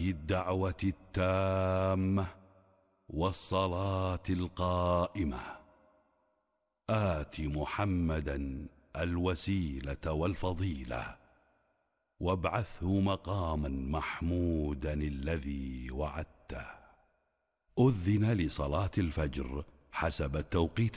هذه الدعوة التامة والصلاة القائمة آت محمدا الوسيلة والفضيلة وابعثه مقاما محمودا الذي وعدته. أذن لصلاة الفجر حسب التوقيت